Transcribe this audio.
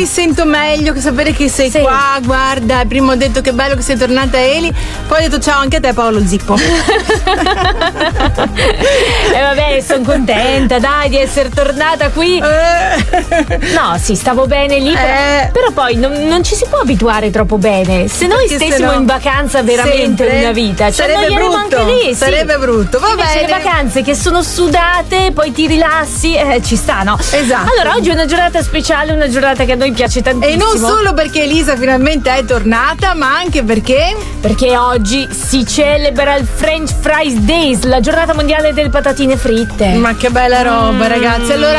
mi sento meglio che sapere che sei qua. Guarda, prima ho detto che bello che sei tornata, Eli, poi ho detto ciao anche a te, Paolo Zippo. Vabbè, sono contenta, dai, di essere tornata qui. No, sì, stavo bene lì, però poi non ci si può abituare troppo bene. Se noi stessimo in vacanza veramente una vita, cioè noi anche lì, sarebbe brutto. Va invece bene. le vacanze che sono sudate, poi ti rilassi, ci sta, no? Esatto. Allora, oggi è una giornata speciale, una giornata che a noi piace tantissimo. E non solo perché Elisa finalmente è tornata, ma anche perché oggi si celebra il French Fries Days, la giornata mondiale delle patatine fritte. Ma che bella roba, ragazzi. Allora